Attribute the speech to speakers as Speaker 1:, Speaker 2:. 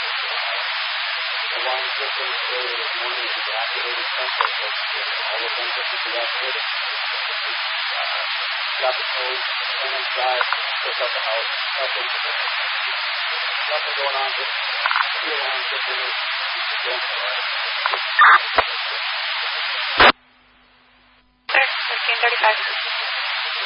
Speaker 1: Alarm system earlier this morning is activated sensor, so all the things that people got to do. Got the code, went inside, picked up the house, nothing going on, just the alarm system is going to work.
Speaker 2: Sir, 1535.